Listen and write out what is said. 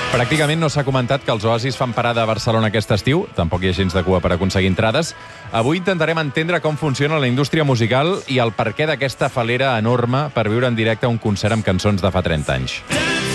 Pràcticament no s'ha comentat que els Oasis fan parada a Barcelona aquest estiu. Tampoc hi ha gens de cua per aconseguir entrades. Avui intentarem entendre com funciona la indústria musical i el perquè d'aquesta falera enorme per viure en directe un concert amb cançons de fa 30 anys.